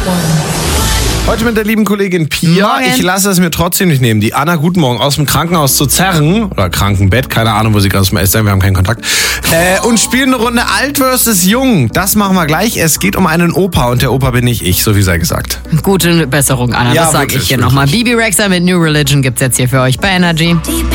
Heute mit der lieben Kollegin Pia. Morgen. Ich lasse es mir trotzdem nicht nehmen, die Anna guten Morgen aus dem Krankenhaus zu zerren. Oder Krankenbett, keine Ahnung, wo sie gerade ist. Wir haben keinen Kontakt. Und spielen eine Runde Alt vs. Jung. Das machen wir gleich. Es geht um einen Opa und der Opa bin nicht ich, so wie sei gesagt. Gute Besserung, Anna, Ja, das sage wirklich, ich hier wirklich. nochmal. Bibi Rexha mit New Religion gibt's jetzt hier für euch bei Energy.